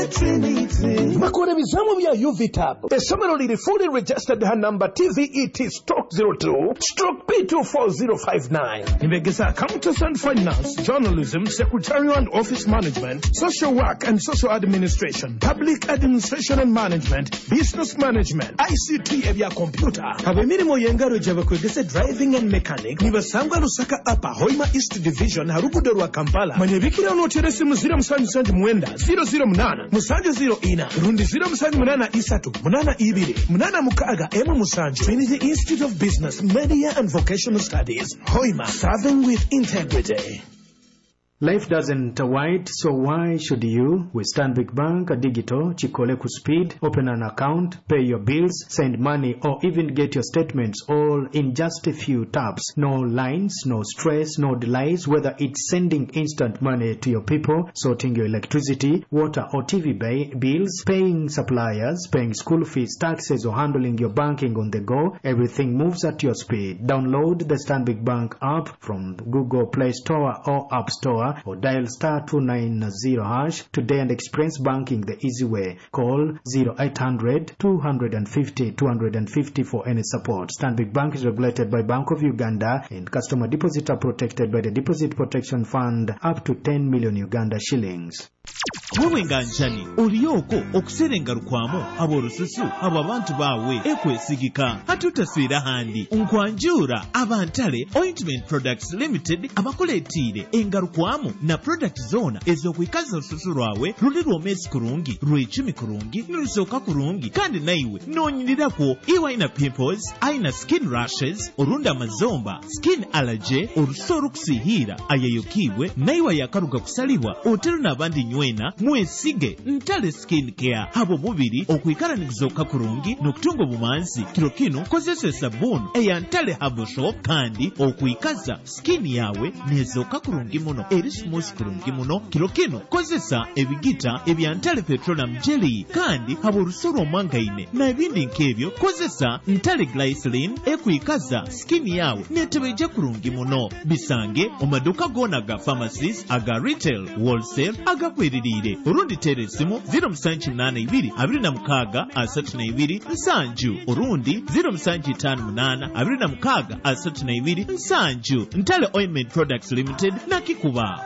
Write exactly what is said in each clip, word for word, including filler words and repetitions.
Trinity. Makore bizamu bya U V T A B. Essomero liri fully registered her number T V E T stroke zero two stroke P two four zero five nine. Nimegeza accountants and finance, journalism, secretarial and office management, social work and social administration, public administration and management, business management, I C T ebya computer. Abemirimu yengaro java kwegese driving and mechanic. Nibasangwa Lusaka Upper Hoima East Division harugudo rwa Kampala. Manyebikira unoteresi muzira musanju sanju mwenda zero zero munana musanju zero ina rundi zero musanju munana isatu munana ibiri munana mukaga emu musanju. Trinity Institute of Business, Media and Vocational Studies. Hoima, serving with integrity. Life doesn't wait, so why should you? With Stanbic Bank Digital, Chikoleku Speed, open an account, pay your bills, send money, or even get your statements all in just a few taps. No lines, no stress, no delays, whether it's sending instant money to your people, sorting your electricity, water or T V bay, bills, paying suppliers, paying school fees, taxes, or handling your banking on the go. Everything moves at your speed. Download the Stanbic Bank app from the Google Play Store or App Store, or dial star two nine zero hash today and experience banking the easy way. Call zero eight hundred two fifty two fifty for any support. Stanbic Bank is regulated by Bank of Uganda, and customer deposits are protected by the Deposit Protection Fund up to ten million Uganda shillings. Wewe nganjani oliyoko okuserenga lukwamu ab'olususu abo abantu baawe ekwesigika hatutaswera handi nkwanjura abantale Ointment Products Limited abakuleetire engalukwamu na product zona ezokwikaza olususu lwawe luli lw'omwezi kurungi lw'ekumi kurungi n'olusooka kurungi kandi naiwe noonyirirako iwaina pimples aina skin rashes olunda amazomba skin allergy oluso olukusiihira ayayukiibwe naiwe yakaluga kusalibwa otero n'abandi nywena mwesige ntale skin care abo bubiri okwikalanikiza kurungi n'okutunga obumanzi kiro kino kozesa esabuni eya ntale Herbal Shop kandi okwikaza skin yawe nezooka kurungi muno eri smooth kurungi muno kiro kino kozesa ebigita ebya ntale petroleum jelly kandi abo olusoro omwangaine n'ebindi nk'ebyo kozesa ntale glycerin ekwikaza skin yawe netebeja kurungi muno. Bisange omaduka gona ga pharmacies aga retail wholesale agakweririre orundi tere simu zero musanju munana ibiri abiri na mukaga asatu na ibiri nsanju orundi zero musanju itanu munana abiri na mukaga asatu na ibiri nsanju. Ntale Ointment Products Limited nakikuba.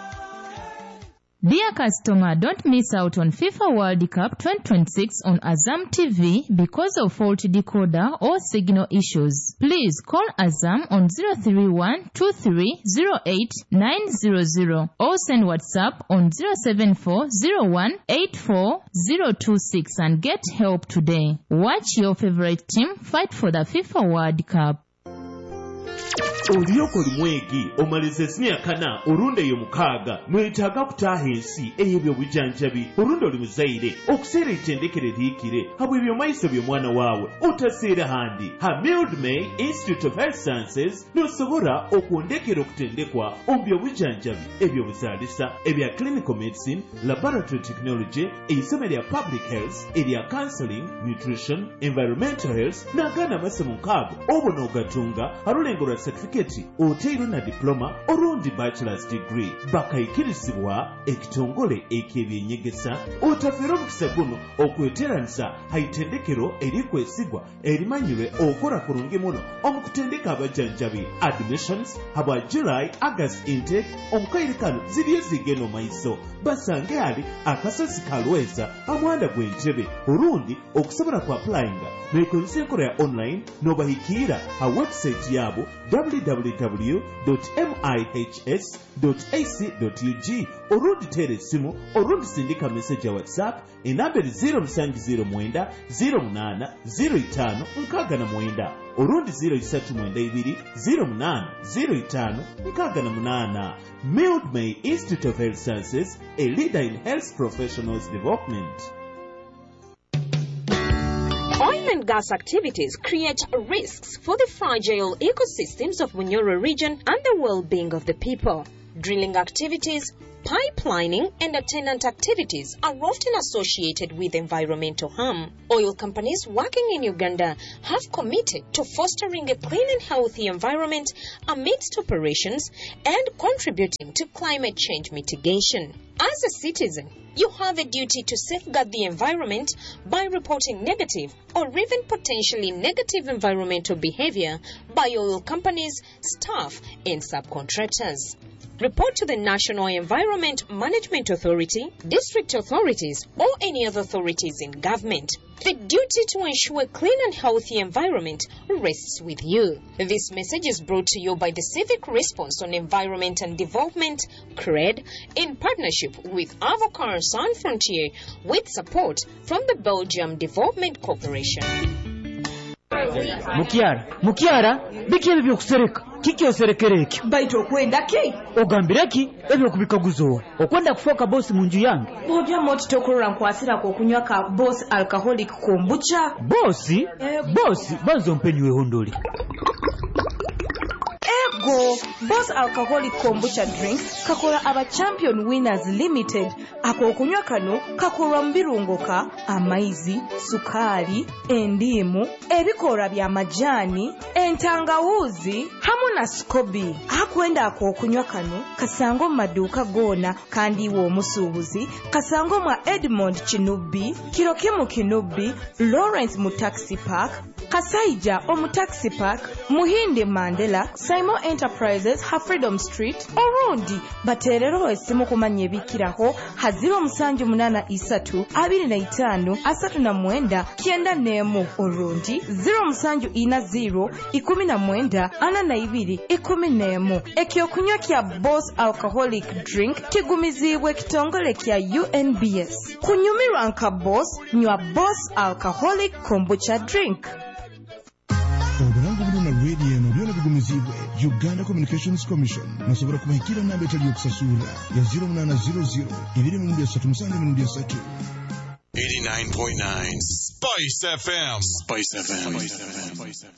Dear customer, don't miss out on FIFA World Cup twenty twenty-six on Azam T V because of faulty decoder or signal issues. Please call Azam on zero three one two three zero eight nine zero zero or send WhatsApp on zero seven four zero one eight four zero two six and get help today. Watch your favorite team fight for the FIFA World Cup. Oliyoko lumwegi omalize emyaka orunde yo mukaga mwetaaga kutaaha ensi ey'ebyo bujanjabi orunde oli muzaire okuseera ettendekero liikire habwe ebyo maiso by'omwana waawe otaseera handi ha Mildmay Institute of Health Sciences n'osobola okwondekera okutendekwa ombyo bujanjabi ebyo buzaalisa ebya clinical medicine, laboratory technology, eisomo lya public health, erya counseling, nutrition, environmental health n'agaana amasomo nkaago obwo n'ogatunga alulengolwa certificate oteiro na diploma orundi bachelor's degree bakayikirizibwa ekitongole ek'ebyenyegesa otafera omukisa guno okweteranisa haitendekero erikwesigwa erimanyirwe okola kurungi muno omukutendeka abajanjabi. Admissions habwa July August intake omukairikano ziriyo zigeno maiso basange ali akasozi kalweza amwanda gw'entebe orundi okusobola ku applyinga mwekozesa enkola ya online n'obahikira ha website yabo w w w dot mihs dot a c dot u g orundi tere esimu orundi sindika message ya WhatsApp enamberi zero musanju zero mwenda zero munana zero itaano nkaaga na mwenda orundi zero isatu mwenda ibiri zero munana zero itaano nkaaga na munana. Mildmay Institute of Health Sciences, a leader in health professionals development. Oil and gas activities create risks for the fragile ecosystems of Munyoro region and the well-being of the people. Drilling activities, pipelining, and attendant activities are often associated with environmental harm. Oil companies working in Uganda have committed to fostering a clean and healthy environment amidst operations and contributing to climate change mitigation. As a citizen, you have a duty to safeguard the environment by reporting negative or even potentially negative environmental behavior by oil companies, staff, and subcontractors. Report to the National Environment Management Authority, district authorities, or any other authorities in government. The duty to ensure a clean and healthy environment rests with you. This message is brought to you by the Civic Response on Environment and Development, C R E D, in partnership with Avocar Sans Frontier, with support from the Belgium Development Corporation. Mukiara, Mukiara, biki ebyo kusereka. Kiki oserekereki? Baito kwenda ki? Ogambireki ebyo kubikaguzo. Okwenda kufoka boss munju yange. Bojja moti tokorora nkwasira ko kunywa ka boss alcoholic kombucha. Boss? Eh, boss, banzo mpenywe hondoli. Ego, Boss Alcoholic Kombucha Drink kakola aba Champion Winners Limited. Ako okunywa kano kakolwa mbirungoka, amaizi, sukali, endimu, ebikola bya majani, entangawuzi, hamu na skobi. Akwenda ako okunywa kano kasango maduka gona kandi wo musubuzi, kasango mwa Edmond Chinubi, Kirokimu Kinubi, Lawrence mu Taxi Park, Kasaija omu Taxi Park, Muhinde Mandela, Simon Enterprises, ha Freedom Street, orundi baterero esimu kumanya ebikiraho ha zero musanju munana isatu abiri na itano asatu na mwenda kienda nemu, orundi zero musanju ina zero ikumi na mwenda ana na ibiri ikumi nemu. Ekyo kunywa kya Boss Alcoholic Drink kigumizibwe kitongole kya U N B S. Kunyumirwa nka Boss, nywa Boss Alcoholic Kombucha Drink. Oburango buluna radio eno byona bigumizibwe Uganda Communications Commission nasobora kubahikira namba etali okusasula ya zero munana zero zero ibiri mu ndesatu musange mu ndesatu. eighty-nine point nine Spice F M. Spice F M.